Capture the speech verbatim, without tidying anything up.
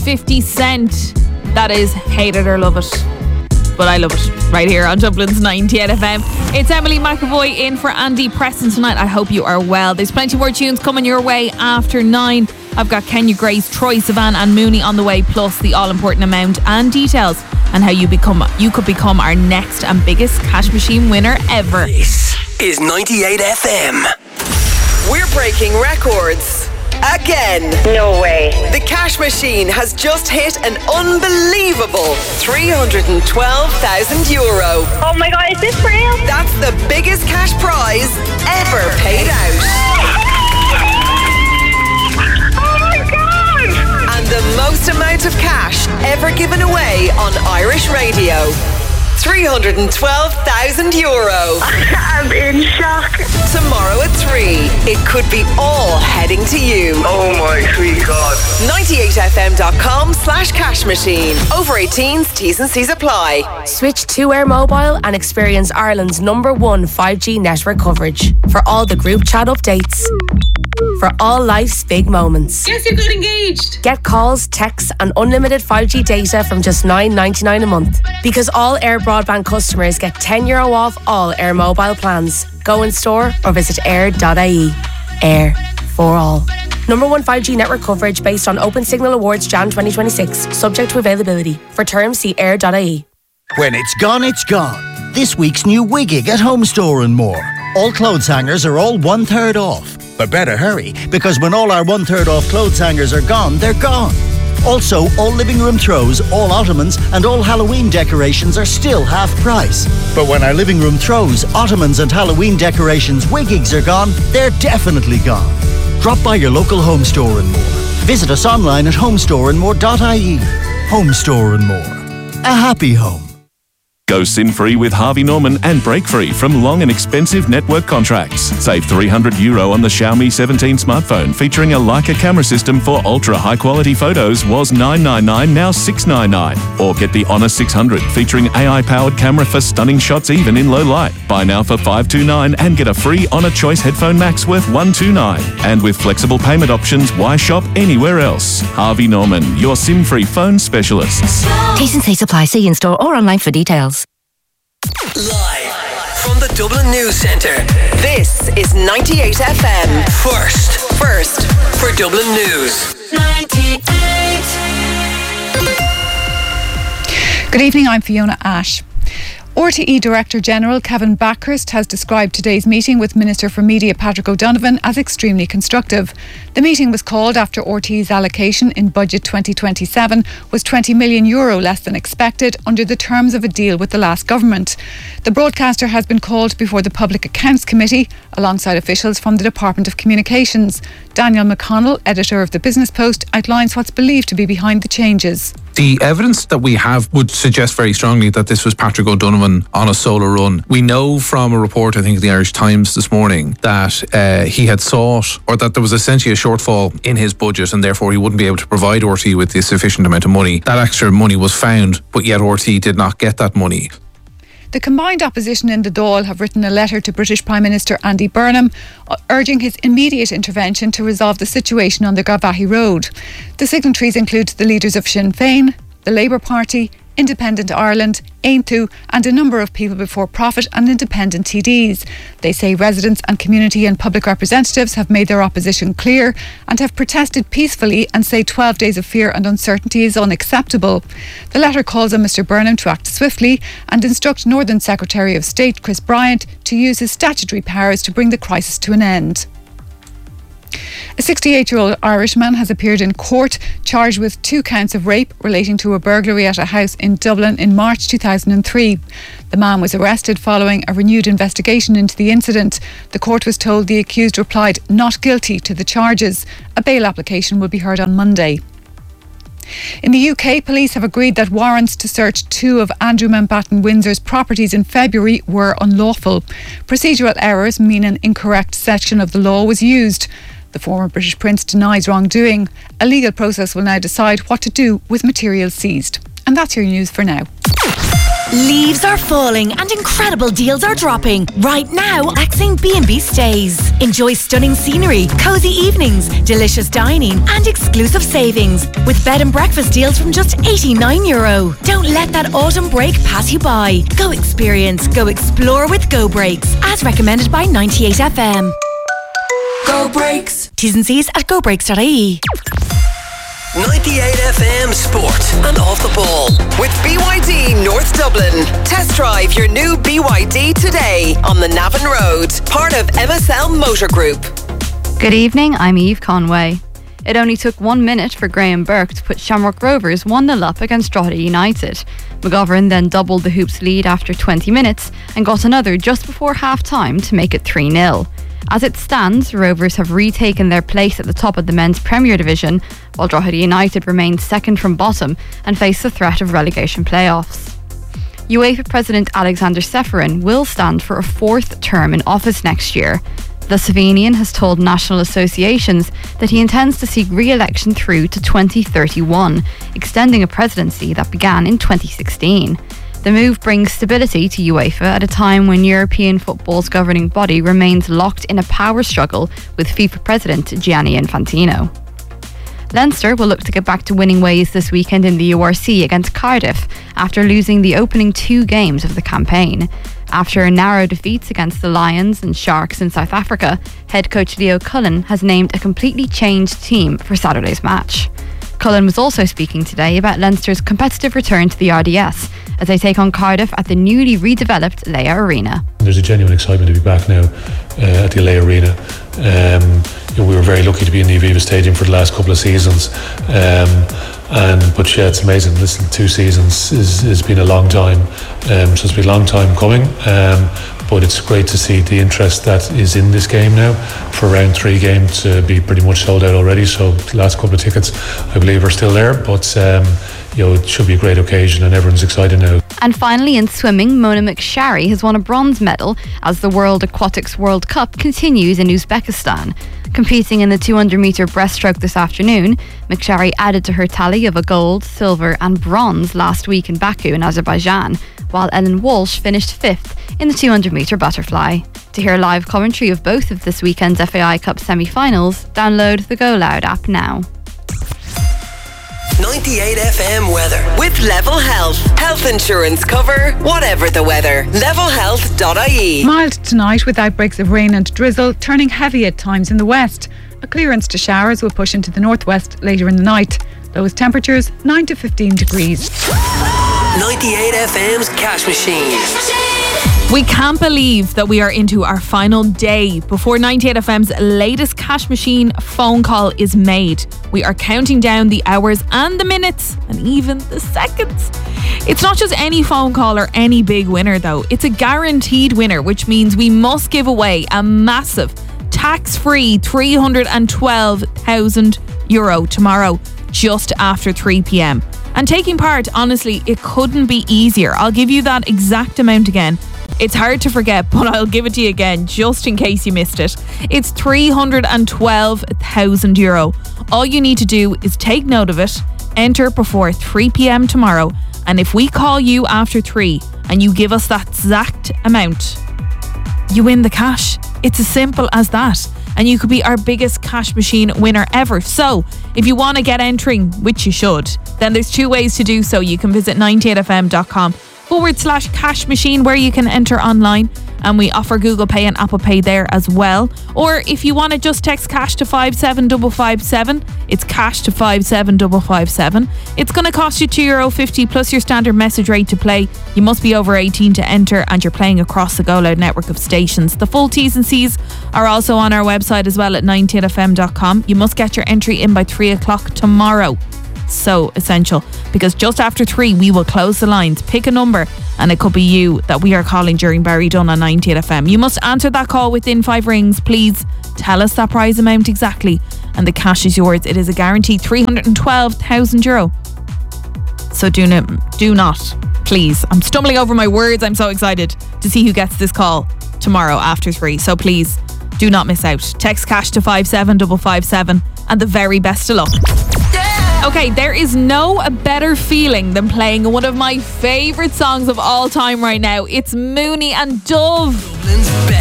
fifty Cent. That is Hate It or Love It. But I love it. Right here on Dublin's ninety-eight F M. It's Emily McAvoy in for Andy Preston tonight. I hope you are well. There's plenty more tunes coming your way after nine. I've got Kenya Grace, Troy Sivan and Mooney on the way, plus the all-important amount and details and how you become you could become our next and biggest cash machine winner ever. This is ninety-eight F M. We're breaking records again. No way. The cash machine has just hit an unbelievable three hundred twelve thousand euro. Oh my God, is this real? That's the biggest cash prize ever paid out. Oh my God! And the most amount of cash ever given away on Irish radio. three hundred twelve thousand euro. I'm in shock. Tomorrow at three, it could be all heading to you. Oh my sweet God. ninety-eight f m dot com slash cash machine. Over eighteens, T's and C's apply. Switch to Air Mobile and experience Ireland's number one five G network coverage. For all the group chat updates. For all life's big moments. Yes, you got engaged. Get calls, texts and unlimited five G data from just nine ninety-nine a month. Because all Air broadband customers get ten euro off all Air mobile plans. Go in store or visit air dot I E. Air for all. Number one five G network coverage based on Open Signal Awards Jan twenty twenty-six. Subject to availability. For terms, see air dot I E. When it's gone, it's gone. This week's new Wiggig at Home Store and More. All clothes hangers are all one third off. But better hurry, because when all our one third off clothes hangers are gone, they're gone. Also, all living room throws, all ottomans and all Halloween decorations are still half price. But when our living room throws, ottomans and Halloween decorations Wiggigs are gone, they're definitely gone. Drop by your local Home Store and More. Visit us online at homestore and more dot I E. Home Store and More. A happy home. Go sin-free with Harvey Norman and break free from long and expensive network contracts. Save three hundred euro on the Xiaomi seventeen smartphone featuring a Leica camera system for ultra high quality photos was nine ninety-nine, now six ninety-nine. Or get the Honor six hundred featuring A I powered camera for stunning shots even in low light. Buy now for five twenty-nine and get a free Honor Choice Headphone Max worth one twenty-nine. And with flexible payment options, why shop anywhere else? Harvey Norman, your sim-free phone specialists. T's and C's apply. See in store or online for details. Live from the Dublin News Centre, this is ninety-eight F M. First, first for Dublin News. ninety-eight. Good evening, I'm Fiona Ash. R T E Director General Kevin Backhurst has described today's meeting with Minister for Media Patrick O'Donovan as extremely constructive. The meeting was called after R T E's allocation in Budget twenty twenty-seven was twenty million euro less than expected under the terms of a deal with the last government. The broadcaster has been called before the Public Accounts Committee alongside officials from the Department of Communications. Daniel McConnell, editor of the Business Post, outlines what's believed to be behind the changes. The evidence that we have would suggest very strongly that this was Patrick O'Donovan on a solo run. We know from a report, I think, in the Irish Times this morning, that uh, he had sought, or that there was essentially a shortfall in his budget and therefore he wouldn't be able to provide R T E with the sufficient amount of money. That extra money was found, but yet R T E did not get that money. The combined opposition in the Dáil have written a letter to British Prime Minister Andy Burnham urging his immediate intervention to resolve the situation on the Garvaghey Road. The signatories include the leaders of Sinn Féin, the Labour Party, Independent Ireland, Aontú and a number of people before profit and independent T Ds. They say residents and community and public representatives have made their opposition clear and have protested peacefully and say twelve days of fear and uncertainty is unacceptable. The letter calls on Mr Burnham to act swiftly and instruct Northern Secretary of State Chris Bryant to use his statutory powers to bring the crisis to an end. A sixty-eight-year-old Irishman has appeared in court charged with two counts of rape relating to a burglary at a house in Dublin in March two thousand three. The man was arrested following a renewed investigation into the incident. The court was told the accused replied not guilty to the charges. A bail application will be heard on Monday. In the U K, police have agreed that warrants to search two of Andrew Mountbatten Windsor's properties in February were unlawful. Procedural errors mean an incorrect section of the law was used. The former British Prince denies wrongdoing. A legal process will now decide what to do with material seized. And that's your news for now. Leaves are falling and incredible deals are dropping. Right now, axing B and B stays. Enjoy stunning scenery, cozy evenings, delicious dining and exclusive savings with bed and breakfast deals from just eighty-nine euro. Don't let that autumn break pass you by. Go experience, go explore with Go Breaks, as recommended by ninety-eight F M. Go Breaks. T's and C's at go breaks dot I E. ninety-eight F M Sport and Off the Ball with B Y D North Dublin. Test drive your new B Y D today on the Navan Road, part of M S L Motor Group. Good evening, I'm Eve Conway. It only took one minute for Graham Burke to put Shamrock Rovers one nil up against Drogheda United. McGovern then doubled the Hoops' lead after twenty minutes and got another just before half-time to make it three nil. As it stands, Rovers have retaken their place at the top of the men's Premier Division, while Drogheda United remain second from bottom and face the threat of relegation playoffs. UEFA President Alexander Ceferin will stand for a fourth term in office next year. The Slovenian has told national associations that he intends to seek re-election through to twenty thirty-one, extending a presidency that began in twenty sixteen. The move brings stability to UEFA at a time when European football's governing body remains locked in a power struggle with FIFA President Gianni Infantino. Leinster will look to get back to winning ways this weekend in the U R C against Cardiff after losing the opening two games of the campaign. After narrow defeats against the Lions and Sharks in South Africa, head coach Leo Cullen has named a completely changed team for Saturday's match. Cullen was also speaking today about Leinster's competitive return to the R D S as they take on Cardiff at the newly redeveloped Leia Arena. There's a genuine excitement to be back now uh, at the Leia Arena. Um, you know, we were very lucky to be in the Aviva Stadium for the last couple of seasons. Um, and But yeah, it's amazing. Listen, two seasons is, has been a long time. Um, so it's been a long time coming. Um, but it's great to see the interest that is in this game now. For round three game to be pretty much sold out already. So the last couple of tickets, I believe, are still there. But um, you know, it should be a great occasion and everyone's excited now. And finally, in swimming, Mona McSharry has won a bronze medal as the World Aquatics World Cup continues in Uzbekistan. Competing in the two hundred metre breaststroke this afternoon, McSharry added to her tally of a gold, silver and bronze last week in Baku in Azerbaijan, while Ellen Walsh finished fifth in the two hundred metre butterfly. To hear live commentary of both of this weekend's F A I Cup semi-finals, download the Go Loud app now. ninety-eight F M weather with Level Health. Health insurance cover, whatever the weather. level health dot I E. Mild tonight with outbreaks of rain and drizzle, turning heavy at times in the west. A clearance to showers will push into the northwest later in the night. Lowest temperatures nine to fifteen degrees. ninety-eight F M's Cash Machine. We can't believe that we are into our final day before ninety-eight F M's latest Cash Machine phone call is made. We are counting down the hours and the minutes and even the seconds. It's not just any phone call or any big winner though. It's a guaranteed winner, which means we must give away a massive tax-free three hundred twelve thousand euro tomorrow just after three p.m. And taking part, honestly, it couldn't be easier. I'll give you that exact amount again. It's hard to forget, but I'll give it to you again just in case you missed it. It's three hundred twelve thousand euro. All you need to do is take note of it, enter before three p.m. tomorrow, and if we call you after three and you give us that exact amount, you win the cash. It's as simple as that. And you could be our biggest Cash Machine winner ever. So, if you want to get entering, which you should, then there's two ways to do so. You can visit ninety-eight f m dot com forward slash cash machine where you can enter online, and we offer Google Pay and Apple Pay there as well. Or if you want to just text cash to five seven five five seven, it's cash to five seven five five seven. It's going to cost you two euro fifty plus your standard message rate to play. You must be over eighteen to enter, and you're playing across the Go Loud network of stations. The full T's and C's are also on our website as well at ninety-eight f m dot com. You must get your entry in by three o'clock tomorrow. So essential, because just after three we will close the lines. Pick a number and it could be you that we are calling during Barry Dunn on ninety-eight F M. You must answer that call within five rings. Please tell us that prize amount exactly and the cash is yours. It is a guaranteed three hundred twelve thousand euro. So do not, do not, please. I'm stumbling over my words. I'm so excited to see who gets this call tomorrow after three. So please do not miss out. Text cash to five seven five five seven and the very best of luck. Yeah! Okay, there is no better feeling than playing one of my favourite songs of all time right now. It's Mooney and Dove. Dublin's best